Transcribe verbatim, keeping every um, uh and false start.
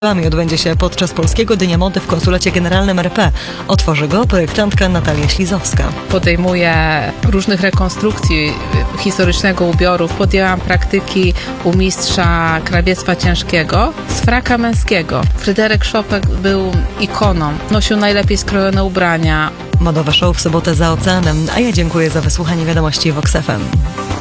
odbędzie się podczas Polskiego Dnia Mody w Konsulacie Generalnym R P. Otworzy go projektantka Natalia Ślizowska. Podejmuję różnych rekonstrukcji historycznego ubioru. Podjęłam praktyki u mistrza krawiectwa ciężkiego z fraka męskiego. Fryderyk Chopin był ikoną. Nosił najlepiej skrojone ubrania. Modowe show w sobotę za oceanem, a ja dziękuję za wysłuchanie wiadomości Vox F M.